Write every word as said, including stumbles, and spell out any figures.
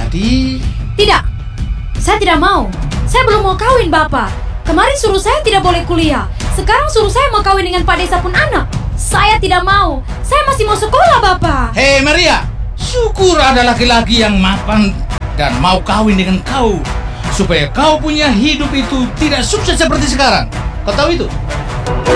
Jadi... Tidak, saya tidak mau. Saya belum mau kawin, Bapak. Kemarin suruh saya tidak boleh kuliah. Sekarang suruh saya mau kawin dengan Pak Desa pun anak. Saya tidak mau. Saya masih mau sekolah, Bapak. Hei Maria, syukur ada laki-laki yang mapan dan mau kawin dengan kau, supaya kau punya hidup itu tidak sukses seperti sekarang. Kau tahu itu?